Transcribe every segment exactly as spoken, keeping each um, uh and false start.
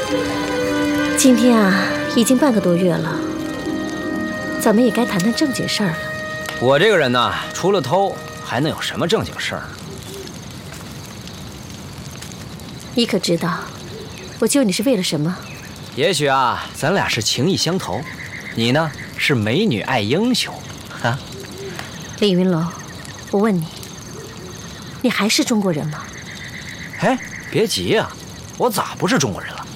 今天啊，已经半个多月了，咱们也该谈谈正经事儿了。 我这个人呢，除了偷，还能有什么正经事儿？ 你可知道，我救你是为了什么？ 也许啊，咱俩是情意相投，你呢是美女爱英雄，啊？ 李云龙，我问你，你还是中国人吗？ 哎，别急呀、啊，我咋不是中国人了？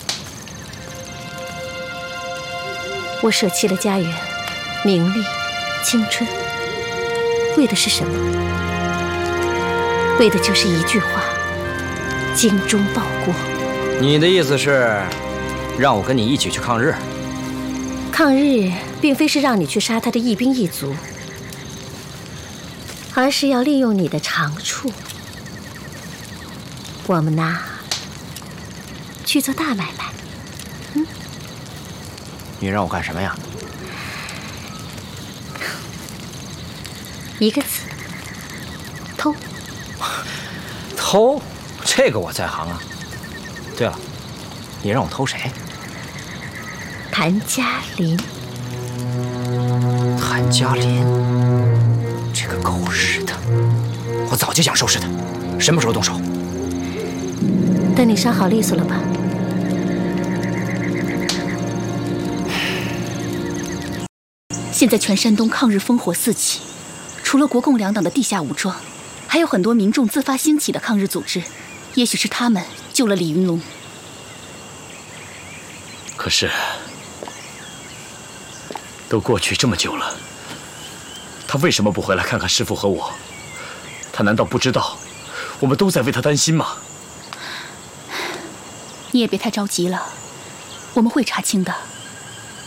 我舍弃了家园、名利、青春，为的是什么？为的就是一句话：精忠报国。 你的意思是，让我跟你一起去抗日？ 抗日并非是让你去杀他的一兵一卒，而是要利用你的长处，我们呐去做大买卖。嗯， 你让我干什么呀？ 一个字：偷。 偷？这个我在行啊。对了，你让我偷谁？ 谭嘉林。 谭嘉林，这个狗日的，我早就想收拾他，什么时候动手？ 等你伤好利索了吧？ 现在全山东抗日烽火四起，除了国共两党的地下武装，还有很多民众自发兴起的抗日组织，也许是他们救了李云龙。 可是，都过去这么久了，他为什么不回来看看师父和我？他难道不知道我们都在为他担心吗？ 你也别太着急了，我们会查清的。